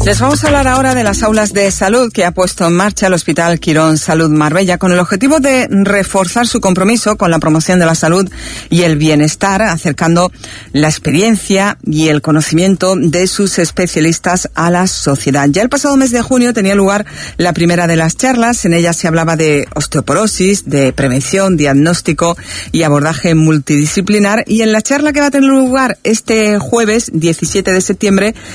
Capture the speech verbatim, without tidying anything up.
Les vamos a hablar ahora de las aulas de salud que ha puesto en marcha el Hospital Quirón Salud Marbella con el objetivo de reforzar su compromiso con la promoción de la salud y el bienestar, acercando la experiencia y el conocimiento de sus especialistas a la sociedad. Ya el pasado mes de junio tenía lugar la primera de las charlas. En ella se hablaba de osteoporosis, de prevención, diagnóstico y abordaje multidisciplinar. Y en la charla que va a tener lugar este jueves diecisiete de septiembre